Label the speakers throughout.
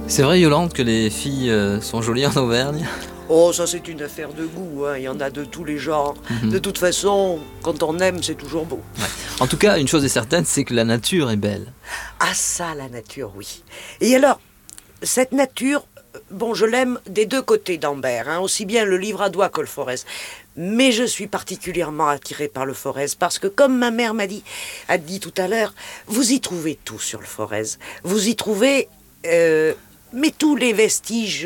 Speaker 1: C'est vrai, Yolande, que les filles sont jolies en Auvergne?
Speaker 2: Oh, ça c'est une affaire de goût, hein. Il y en a de tous les genres. De
Speaker 1: Mhm.
Speaker 2: toute façon, quand on aime, c'est toujours beau.
Speaker 1: Ouais. En tout cas, une chose est certaine, c'est que la nature est belle.
Speaker 2: Ah ça, la nature, oui. Et alors, cette nature, bon, je l'aime des deux côtés d'Ambert, hein, aussi bien le Livradois que le Forez. Mais je suis particulièrement attirée par le Forez parce que, comme ma mère a dit tout à l'heure, vous y trouvez tout sur le Forez. Vous y trouvez... mais tous les vestiges,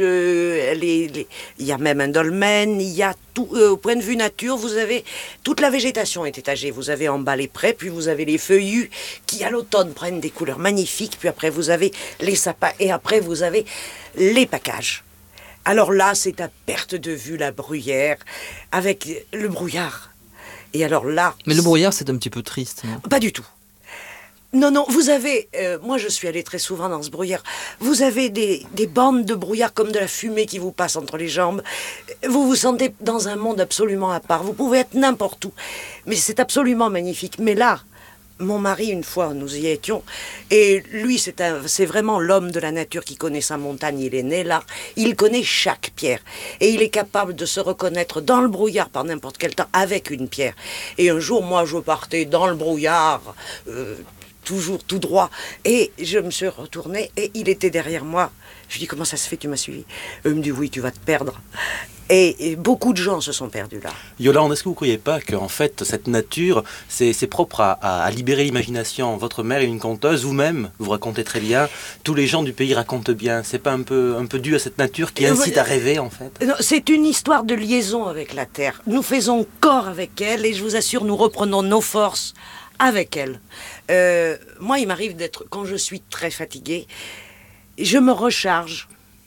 Speaker 2: il y a même un dolmen, il y a tout, au point de vue nature, vous avez, toute la végétation est étagée. Vous avez en bas les prés, puis vous avez les feuillus qui à l'automne prennent des couleurs magnifiques, puis après vous avez les sapins, et après vous avez les packages. Alors là, c'est à perte de vue la bruyère, avec le brouillard. Et alors là...
Speaker 1: Mais le brouillard, c'est un petit peu triste, non?
Speaker 2: Pas du tout. Non, non, vous avez... moi, je suis allée très souvent dans ce brouillard. Vous avez des bandes de brouillard comme de la fumée qui vous passe entre les jambes. Vous vous sentez dans un monde absolument à part. Vous pouvez être n'importe où. Mais c'est absolument magnifique. Mais là, mon mari, une fois, nous y étions. Et lui, c'est vraiment l'homme de la nature qui connaît sa montagne. Il est né là. Il connaît chaque pierre. Et il est capable de se reconnaître dans le brouillard par n'importe quel temps avec une pierre. Et un jour, moi, je partais dans le brouillard... toujours tout droit. Et je me suis retournée et il était derrière moi. Je lui dis, comment ça se fait, tu m'as suivi? Il me dit, oui, tu vas te perdre. Et beaucoup de gens se sont perdus là.
Speaker 3: Yolande, est-ce que vous ne croyez pas qu'en fait, cette nature, c'est propre à libérer l'imagination? Votre mère est une conteuse, vous-même, vous racontez très bien, tous les gens du pays racontent bien. C'est pas un peu dû à cette nature qui incite à rêver, en fait?
Speaker 2: Non, c'est une histoire de liaison avec la terre. Nous faisons corps avec elle et je vous assure, nous reprenons nos forces avec elle. Moi, il m'arrive d'être, quand je suis très fatiguée, je me recharge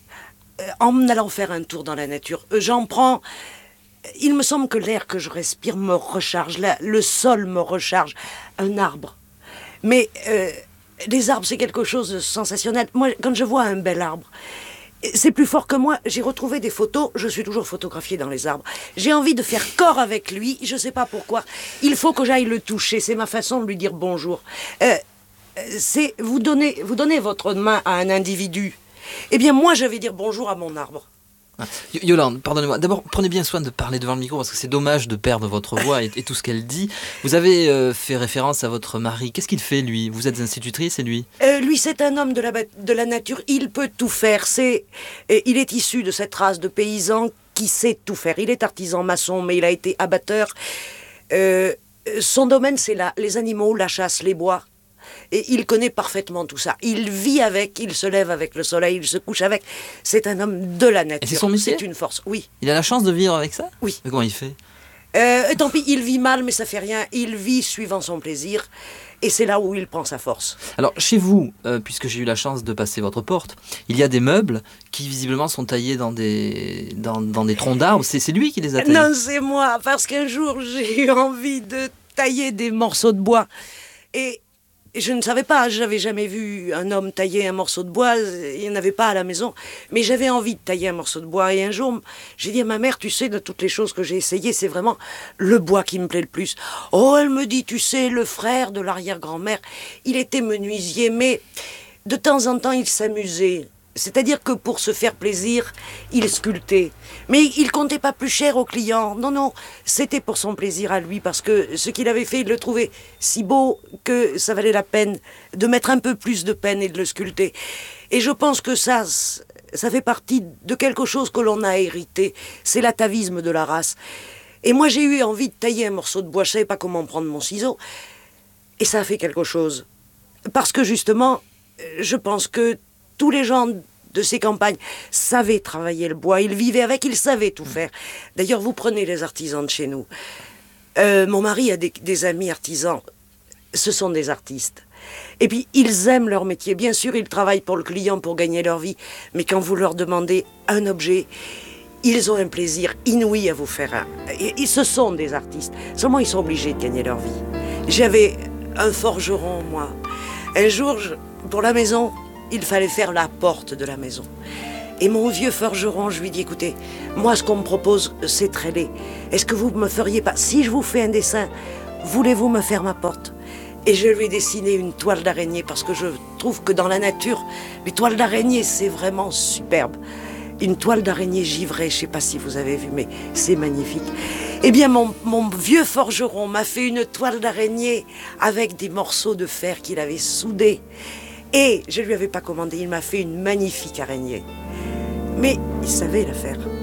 Speaker 2: en allant faire un tour dans la nature. J'en prends... Il me semble que l'air que je respire me recharge, le sol me recharge, un arbre. Mais les arbres, c'est quelque chose de sensationnel. Moi, quand je vois un bel arbre, c'est plus fort que moi. J'ai retrouvé des photos, je suis toujours photographiée dans les arbres. J'ai envie de faire corps avec lui, je ne sais pas pourquoi. Il faut que j'aille le toucher, c'est ma façon de lui dire bonjour. C'est vous donnez votre main à un individu. Eh bien, moi, je vais dire bonjour à mon arbre.
Speaker 1: Ah. Yolande, pardonnez-moi. D'abord, prenez bien soin de parler devant le micro parce que c'est dommage de perdre votre voix et tout ce qu'elle dit. Vous avez fait référence à votre mari. Qu'est-ce qu'il fait, lui? Vous êtes institutrice et lui?
Speaker 2: Lui, c'est un homme de la nature. Il peut tout faire. Il est issu de cette race de paysans qui sait tout faire. Il est artisan maçon, mais il a été abatteur. Son domaine, c'est les animaux, la chasse, les bois. Et il connaît parfaitement tout ça. Il vit avec, il se lève avec le soleil, il se couche avec. C'est un homme de la nature.
Speaker 1: Et c'est son métier?
Speaker 2: C'est une force, oui.
Speaker 1: Il a la chance de vivre avec ça?
Speaker 2: Oui.
Speaker 1: Mais comment il fait?
Speaker 2: Tant pis, il vit mal, mais ça fait rien. Il vit suivant son plaisir. Et c'est là où il prend sa force.
Speaker 1: Alors, chez vous, puisque j'ai eu la chance de passer votre porte, il y a des meubles qui visiblement sont taillés dans des troncs d'arbres. C'est lui qui les a taillés?
Speaker 2: Non, c'est moi, parce qu'un jour, j'ai eu envie de tailler des morceaux de bois. Et je ne savais pas, j'avais jamais vu un homme tailler un morceau de bois, il n'y en avait pas à la maison. Mais j'avais envie de tailler un morceau de bois. Et un jour, j'ai dit à ma mère, tu sais, de toutes les choses que j'ai essayées, c'est vraiment le bois qui me plaît le plus. Oh, elle me dit, tu sais, le frère de l'arrière-grand-mère, il était menuisier, mais de temps en temps, il s'amusait. C'est-à-dire que pour se faire plaisir, il sculptait. Mais il comptait pas plus cher aux clients. Non, non, c'était pour son plaisir à lui, parce que ce qu'il avait fait, il le trouvait si beau que ça valait la peine de mettre un peu plus de peine et de le sculpter. Et je pense que ça fait partie de quelque chose que l'on a hérité. C'est l'atavisme de la race. Et moi, j'ai eu envie de tailler un morceau de bois. Je savais pas comment prendre mon ciseau. Et ça a fait quelque chose. Parce que justement, je pense que tous les gens de ces campagnes savaient travailler le bois, ils vivaient avec, ils savaient tout faire. D'ailleurs, vous prenez les artisans de chez nous. Mon mari a des amis artisans, ce sont des artistes. Et puis, ils aiment leur métier. Bien sûr, ils travaillent pour le client, pour gagner leur vie. Mais quand vous leur demandez un objet, ils ont un plaisir inouï à vous faire un. Et ce sont des artistes. Seulement, ils sont obligés de gagner leur vie. J'avais un forgeron, moi. Un jour, pour la maison, il fallait faire la porte de la maison. Et mon vieux forgeron, je lui dis, écoutez, moi, ce qu'on me propose, c'est très laid. Est-ce que vous me feriez pas... Si je vous fais un dessin, voulez-vous me faire ma porte? Et je lui ai dessiné une toile d'araignée parce que je trouve que dans la nature, les toiles d'araignée, c'est vraiment superbe. Une toile d'araignée givrée, je ne sais pas si vous avez vu, mais c'est magnifique. Eh bien, mon vieux forgeron m'a fait une toile d'araignée avec des morceaux de fer qu'il avait soudés. Et je ne lui avais pas commandé, il m'a fait une magnifique araignée. Mais il savait la faire.